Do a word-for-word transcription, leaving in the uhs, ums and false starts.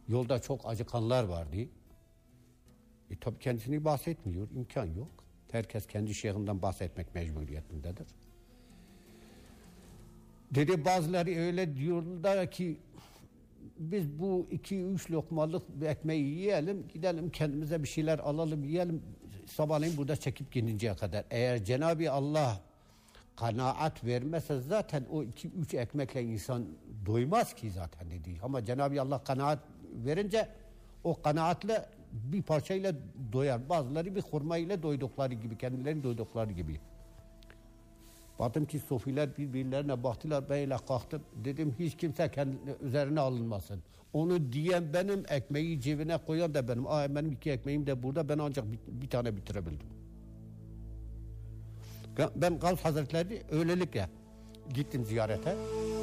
Yolda çok acıkanlar vardı. E tabi kendisini bahsetmiyor, imkan yok. Herkes kendi şeyhinden bahsetmek mecburiyetindedir. Dedi bazıları öyle diyorlar ki biz bu iki üç lokmalık ekmeği yiyelim, gidelim kendimize bir şeyler alalım, yiyelim, sabahleyin burada çekip gidinceye kadar. Eğer Cenab-ı Allah kanaat vermezse zaten o iki üç ekmekle insan doymaz ki zaten dedi. Ama Cenab-ı Allah kanaat verince o kanaatle bir parçayla doyar. Bazıları bir hurma ile doydukları gibi, kendilerinin doydukları gibi. Baktım ki sofiler birbirlerine baktılar, böyle kalktım. Dedim hiç kimse kendi üzerine alınmasın. Onu diyen benim, ekmeği cebine koyan da benim. Aa, benim iki ekmeğim de burada, ben ancak bir, bir tane bitirebildim. Ben Gavs Hazretleri öylelikle gittim ziyarete.